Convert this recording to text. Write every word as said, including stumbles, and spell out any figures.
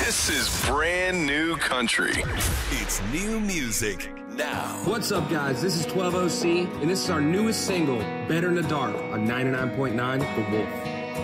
This is brand new country. It's new music now. What's up, guys? This is twelve O C, and this is our newest single, Better in the Dark, on ninety-nine point nine The Wolf.